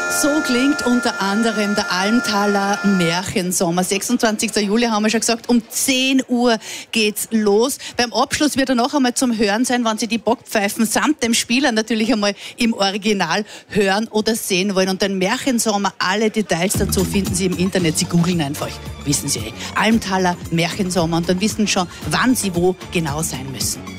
So klingt unter anderem der Almtaler Märchensommer. 26. Juli haben wir schon gesagt, um 10 Uhr geht's los. Beim Abschluss wird er noch einmal zum Hören sein, wenn Sie die Bockpfeifen samt dem Spieler natürlich einmal im Original hören oder sehen wollen. Und den Märchensommer, alle Details dazu finden Sie im Internet. Sie googeln einfach, wissen Sie, Almtaler Märchensommer, und dann wissen Sie schon, wann Sie wo genau sein müssen.